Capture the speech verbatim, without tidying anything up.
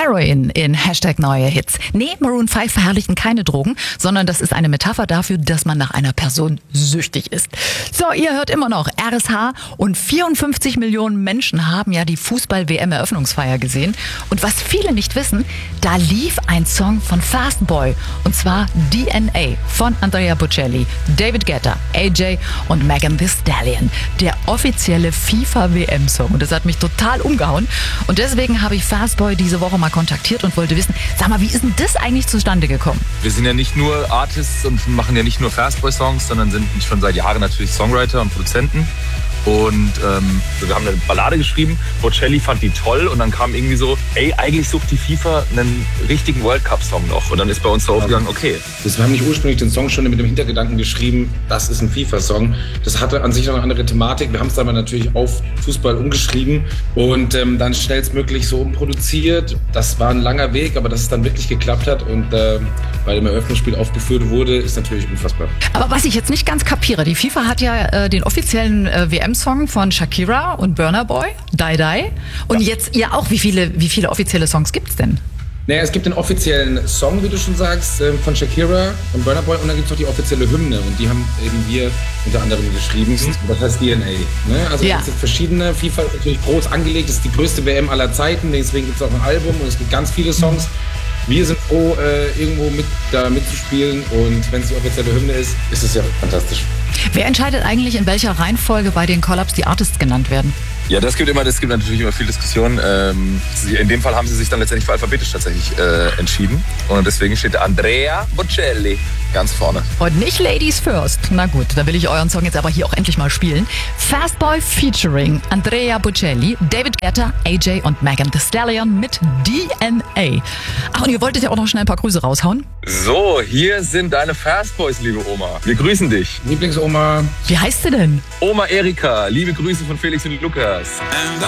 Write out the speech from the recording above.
Heroin in Hashtag neue Hits. Nee, Maroon fünf verherrlichen keine Drogen, sondern das ist eine Metapher dafür, dass man nach einer Person süchtig ist. So, ihr hört immer noch R S H und vierundfünfzig Millionen Menschen haben ja die Fußball-W M-Eröffnungsfeier gesehen. Und was viele nicht wissen, da lief ein Song von Fast Boy und zwar D N A von Andrea Bocelli, David Guetta, A J und Megan Thee Stallion. Der offizielle FIFA-W M-Song. Und das hat mich total umgehauen. Und deswegen habe ich Fast Boy diese Woche mal kontaktiert und wollte wissen, sag mal, wie ist denn das eigentlich zustande gekommen? Wir sind ja nicht nur Artists und machen ja nicht nur Fast Boy Songs, sondern sind schon seit Jahren natürlich Songwriter und Produzenten. Und ähm, wir haben eine Ballade geschrieben, Bocelli fand die toll und dann kam irgendwie so, ey, eigentlich sucht die FIFA einen richtigen World Cup Song noch. Und dann ist bei uns so aufgegangen, okay. Das, wir haben nicht ursprünglich den Song schon mit dem Hintergedanken geschrieben, das ist ein FIFA-Song. Das hatte an sich noch eine andere Thematik. Wir haben es dann aber natürlich auf Fußball umgeschrieben und ähm, dann schnellstmöglich so umproduziert. Das war ein langer Weg, aber dass es dann wirklich geklappt hat und äh, bei dem Eröffnungsspiel aufgeführt wurde, ist natürlich unfassbar. Aber was ich jetzt nicht ganz kapiere, die FIFA hat ja äh, den offiziellen äh, W M-Song von Shakira und Burna Boy, Die Die. Und ja. Jetzt ihr auch. Wie viele, wie viele offizielle Songs gibt's denn? Naja, es gibt den offiziellen Song, wie du schon sagst, von Shakira und Burna Boy und dann gibt es noch die offizielle Hymne und die haben eben wir unter anderem geschrieben. Mhm. Das heißt D N A. Ne? Also ja. Es gibt verschiedene. FIFA ist natürlich groß angelegt, das ist die größte W M aller Zeiten, deswegen gibt es auch ein Album und es gibt ganz viele Songs. Wir sind froh, äh, irgendwo mit, da mitzuspielen und wenn es die offizielle Hymne ist, ist es ja fantastisch. Wer entscheidet eigentlich, in welcher Reihenfolge bei den Collabs die Artists genannt werden? Ja, das gibt immer, das gibt natürlich immer viel Diskussion. Ähm, in dem Fall haben sie sich dann letztendlich für alphabetisch tatsächlich äh, entschieden. Und deswegen steht Andrea Bocelli ganz vorne. Und nicht Ladies First. Na gut, dann will ich euren Song jetzt aber hier auch endlich mal spielen. Fast Boy featuring Andrea Bocelli, David Guetta, A J und Megan Thee Stallion mit D N A. Ach, und ihr wolltet ja auch noch schnell ein paar Grüße raushauen? So, hier sind deine Fast Boys, liebe Oma. Wir grüßen dich. Lieblingsoma. Wie heißt sie denn? Oma Erika. Liebe Grüße von Felix und Lukas. And